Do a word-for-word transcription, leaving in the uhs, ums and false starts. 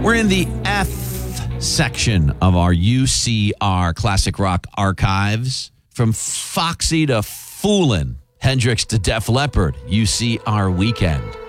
We're in the F section of our U C R Classic Rock Archives. From Foxy to Foolin', Hendrix to Def Leppard, U C R Weekend.